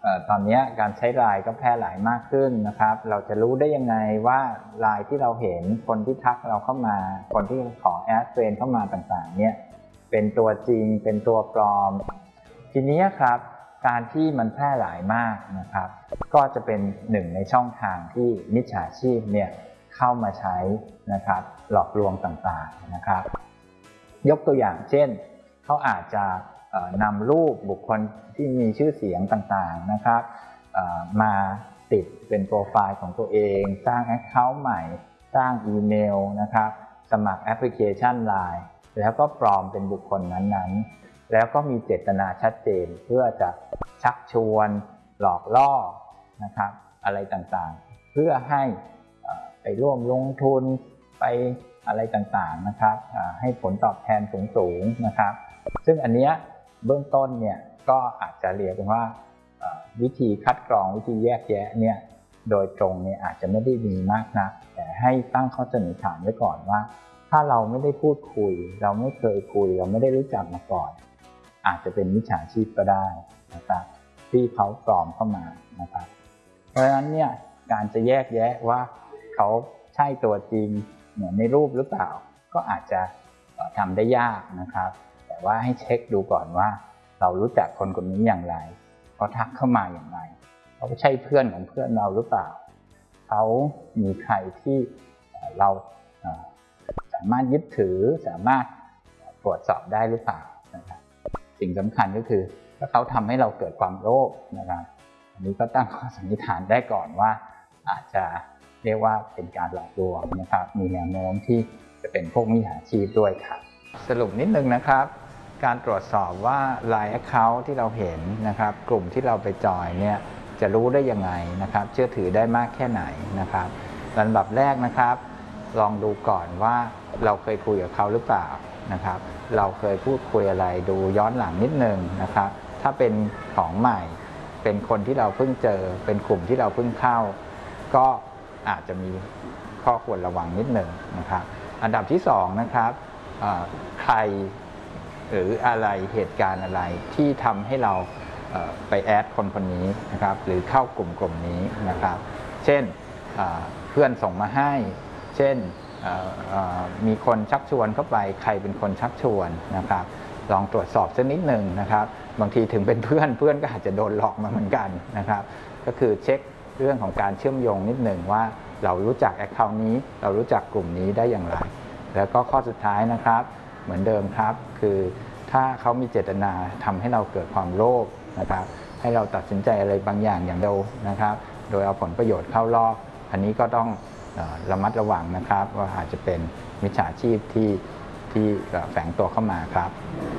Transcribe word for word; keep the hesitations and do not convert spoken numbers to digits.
ตอนนี้การใช้ไลน์ก็แพร่หลายมากขึ้นนะครับเราจะรู้ได้ยังไงว่าไลน์ที่เราเห็นคนที่ทักเราเข้ามาคนที่ขอแอดเฟรนด์เข้ามาต่างๆเนี่ยเป็นตัวจริงเป็นตัวปลอมทีนี้ครับการที่มันแพร่หลายมากนะครับก็จะเป็นหนึ่งในช่องทางที่มิจฉาชีพเนี่ยเข้ามาใช้นะครับหลอกลวงต่างๆนะครับยกตัวอย่างเช่นเขาอาจจะนำรูปบุคคลที่มีชื่อเสียงต่างๆนะครับมาติดเป็นโปรไฟล์ของตัวเองสร้าง แอคเคาท์ ใหม่สร้างอีเมลนะครับสมัครแอปพลิเคชัน ไลน์ แล้วก็ปลอมเป็นบุคคลนั้นๆแล้วก็มีเจตนาชัดเจนเพื่อจะชักชวนหลอกล่อนะครับอะไรต่างๆเพื่อให้ไปร่วมลงทุนไปอะไรต่างๆนะครับให้ผลตอบแทนสูงๆนะครับซึ่งอันเนี้ยเบื้องต้นเนี่ยก็อาจจะเรียกว่าวิธีคัดกรองวิธีแยกแยะเนี่ยโดยตรงเนี่ยอาจจะไม่ได้มีมากนักแต่ให้ตั้งข้อสันนิษฐานไว้ก่อนว่าถ้าเราไม่ได้พูดคุยเราไม่เคยคุยเราไม่ได้รู้จักมาก่อนอาจจะเป็นมิจฉาชีพก็ได้นะครับที่เขาปลอมเข้ามานะครับเพราะฉะนั้นเนี่ยการจะแยกแยะว่าเขาใช่ตัวจริงเหมือนในรูปหรือเปล่าก็อาจจะทำได้ยากนะครับแต่ว่าให้เช็คดูก่อนว่าเรารู้จักคนคนนี้อย่างไรเขาทักเข้ามาอย่างไรเขาใช่เพื่อนของเพื่อนเราหรือเปล่าเขามีใครที่เราสามารถยึดถือสามารถตรวจสอบได้หรือเปล่านะครับสิ่งสำคัญก็คือถ้าเขาทำให้เราเกิดความโลภนะครับอันนี้ก็ตั้งข้อสันนิษฐานได้ก่อนว่าอาจจะเรียกว่าเป็นการหลอกลวงนะครับมีแนวโน้มที่จะเป็นพวกมิจฉาชีพด้วยครับสรุปนิดนึงนะครับการตรวจสอบว่า ไลน์ Account ที่เราเห็นนะครับกลุ่มที่เราไปจอยเนี่ยจะรู้ได้ยังไงนะครับเชื่อถือได้มากแค่ไหนนะครับลำดับแรกนะครับลองดูก่อนว่าเราเคยคุยกับเขาหรือเปล่านะครับเราเคยพูดคุยอะไรดูย้อนหลังนิดนึงนะครับถ้าเป็นของใหม่เป็นคนที่เราเพิ่งเจอเป็นกลุ่มที่เราเพิ่งเข้าก็อาจจะมีข้อควรระวังนิดนึงนะครับอันดับที่สองนะครับใครหรืออะไรเหตุการณ์อะไรที่ทำให้เราไปแอดคนคนนี้นะครับหรือเข้ากลุ่มกลุ่มนี้นะครับเช่นเพื่อนส่งมาให้เช่นมีคนชักชวนเข้าไปใครเป็นคนชักชวนนะครับลองตรวจสอบสักนิดหนึ่งนะครับบางทีถึงเป็นเพื่อนเพื่อนก็อาจจะโดนหลอกมาเหมือนกันนะครับก็คือเช็คเรื่องของการเชื่อมโยงนิดหนึ่งว่าเรารู้จัก แอคเคาท์ นี้เรารู้จักกลุ่มนี้ได้อย่างไรแล้วก็ข้อสุดท้ายนะครับเหมือนเดิมครับคือถ้าเขามีเจตนาทำให้เราเกิดความโลภนะครับให้เราตัดสินใจอะไรบางอย่างอย่างเดียวนะครับโดยเอาผลประโยชน์เข้ารอบอันนี้ก็ต้องระมัดระวังนะครับว่าอาจจะเป็นมิจฉาชีพที่ที่แฝงตัวเข้ามาครับ